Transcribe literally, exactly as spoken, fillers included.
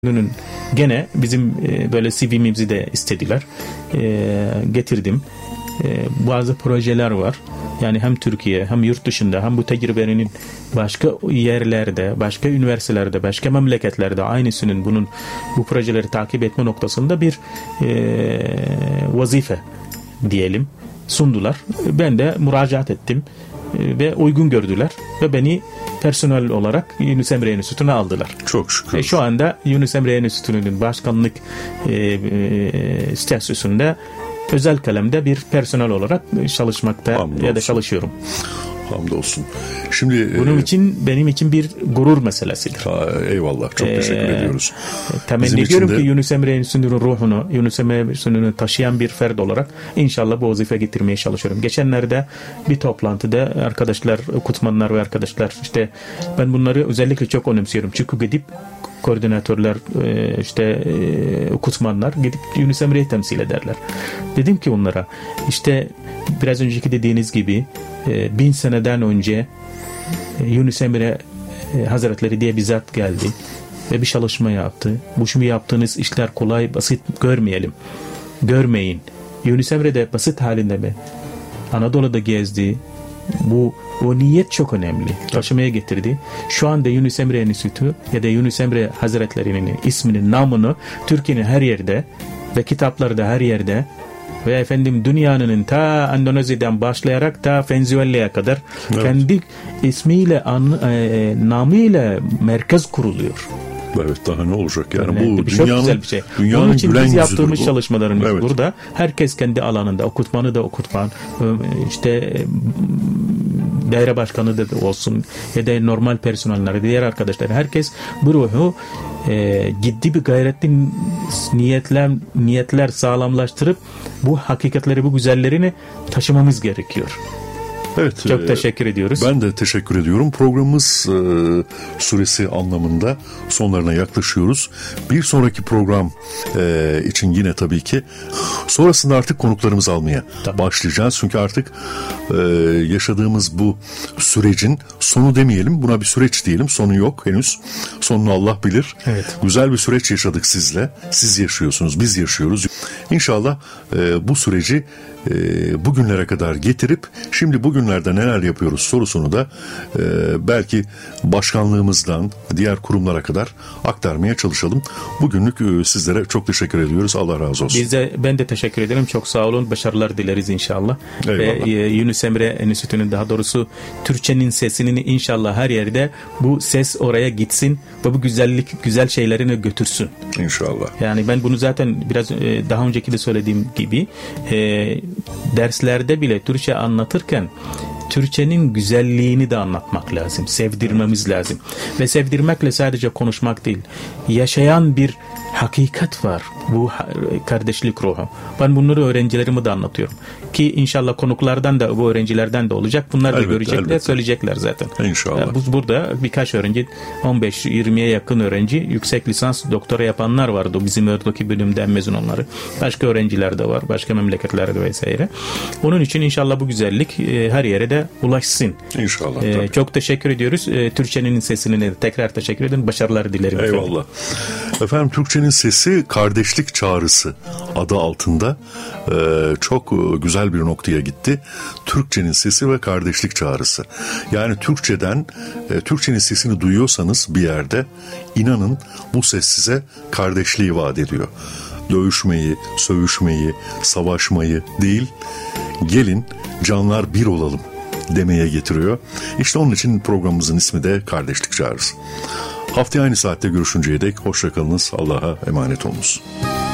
Gene bizim e, böyle C V'mizi de istediler. E, getirdim. E, bazı projeler var. Yani hem Türkiye hem yurt dışında hem bu tecrübenin başka yerlerde, başka üniversitelerde, başka memleketlerde aynısının bunun bu projeleri takip etme noktasında bir e, vazife diyelim sundular. Ben de müracaat ettim ve uygun gördüler ve beni personel olarak Yunus Emre Enstitüsü'ne aldılar. Çok şükür. E şu anda Yunus Emre Enstitüsü'nün başkanlık e, e, statüsünde özel kalemde bir personel olarak çalışmakta Hamdolsun. ya da çalışıyorum. Hamdolsun. Şimdi bunun e, için benim için bir gurur meselesidir. Ha, eyvallah. Çok ee, teşekkür ediyoruz. Temenni ediyorum de... ki Yunus Emre Enstitüsü'nün ruhunu, Yunus Emre Enstitüsü'nü taşıyan bir ferd olarak inşallah bu vazife getirmeye çalışıyorum. Geçenlerde bir toplantıda arkadaşlar, okutmanlar ve arkadaşlar işte ben bunları özellikle çok önemsiyorum. Çünkü gidip koordinatörler, işte okutmanlar gidip Yunus Emre'yi temsil ederler. Dedim ki onlara işte biraz önceki dediğiniz gibi bin seneden önce Yunus Emre Hazretleri diye bir zat geldi ve bir çalışma yaptı. Bu şimdi yaptığınız işler kolay, basit görmeyelim. Görmeyin. Yunus Emre de basit halinde mi? Anadolu'da gezdi. Bu o niyet çok önemli. Taşımaya getirdi. Şu anda Yunus Emre Enstitüsü ya da Yunus Emre Hazretleri'nin isminin, namını Türkiye'nin her yerde ve kitaplarda her yerde ve efendim dünyanın ta Endonezya'dan başlayarak ta Venezuela'ya kadar evet. kendi ismiyle, an, e, namıyla merkez kuruluyor. Evet, daha ne olacak yani, yani bu çok dünyanın, güzel bir şey. Dünyanın Onun için biz yaptığımız bu. çalışmalarımız evet. burada. Herkes kendi alanında, okutmanı da okutman, işte daire başkanı da olsun ya da normal personeller, diğer arkadaşlar, herkes bu ruhu e, ciddi bir gayretli niyetler niyetler sağlamlaştırıp bu hakikatleri, bu güzellerini taşımamız gerekiyor. Evet, çok teşekkür ediyoruz. Ben de teşekkür ediyorum. Programımız e, süresi anlamında sonlarına yaklaşıyoruz. Bir sonraki program e, için yine tabii ki sonrasında artık konuklarımızı almaya tabii. başlayacağız. Çünkü artık e, yaşadığımız bu sürecin sonu demeyelim, buna bir süreç diyelim. Sonu yok henüz. Sonunu Allah bilir. Evet. Güzel bir süreç yaşadık sizle. Siz yaşıyorsunuz, biz yaşıyoruz. İnşallah e, bu süreci e, bugünlere kadar getirip şimdi bugünlerde neler yapıyoruz sorusunu da e, belki başkanlığımızdan diğer kurumlara kadar aktarmaya çalışalım. Bugünlük e, sizlere çok teşekkür ediyoruz. Allah razı olsun. Biz de, ben de teşekkür ederim. Çok sağ olun. Başarılar dileriz inşallah. Eyvallah. Ve e, Yunus Emre Enstitüsü'nün, daha doğrusu Türkçenin sesini inşallah her yerde bu ses oraya gitsin ve bu güzellik, güzel şeylerini götürsün. İnşallah. Yani ben bunu zaten biraz e, daha önceki de söylediğim gibi e, derslerde bile Türkçe anlatırken Türkçenin güzelliğini de anlatmak lazım. Sevdirmemiz lazım. Ve sevdirmekle sadece konuşmak değil. Yaşayan bir hakikat var. Bu kardeşlik ruhu. Ben bunları öğrencilerime de anlatıyorum. Ki inşallah konuklardan da, bu öğrencilerden de olacak. Bunlar da elbette, görecekler, elbette. söyleyecekler zaten. İnşallah. Bu, burada birkaç öğrenci, on beş yirmiye yakın öğrenci yüksek lisans, doktora yapanlar vardı. Bizim oradaki bölümden mezun onları. Başka öğrenciler de var. Başka memleketlerde vesaire. Onun için inşallah bu güzellik e, her yere de ulaşsın. İnşallah. E, çok teşekkür ediyoruz. E, Türkçenin sesini de tekrar teşekkür ederim. Başarılar dilerim. Eyvallah. Efendim, efendim Türkçenin Sesi Kardeşlik Çağrısı adı altında e, çok güzel bir noktaya gitti. Türkçenin Sesi ve Kardeşlik Çağrısı. Yani Türkçeden, e, Türkçenin sesini duyuyorsanız bir yerde, inanın bu ses size kardeşliği vaat ediyor. Dövüşmeyi, sövüşmeyi, savaşmayı değil, gelin canlar bir olalım demeye getiriyor. İşte onun için programımızın ismi de Kardeşlik Çağrısı. Haftaya aynı saatte görüşünceye dek hoşça kalınız. Allah'a emanet olunuz.